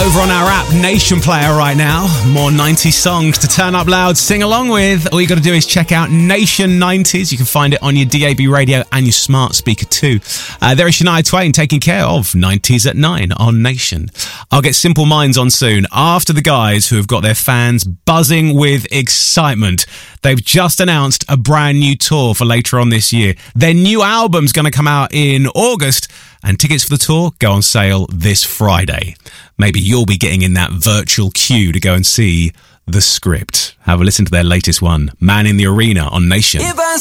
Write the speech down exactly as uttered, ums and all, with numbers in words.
Over on our app, Nation Player right now. More nineties songs to turn up loud, sing along with. All you got to do is check out Nation nineties. You can find it on your D A B radio and your smart speaker too. Uh, there is Shania Twain taking care of nineties at nine on Nation. I'll get Simple Minds on soon after the guys who have got their fans buzzing with excitement. They've just announced a brand new tour for later on this year. Their new album's going to come out in August, and tickets for the tour go on sale this Friday. Maybe you'll be getting in that virtual queue to go and see The Script. Have a listen to their latest one, Man in the Arena, on Nation. If I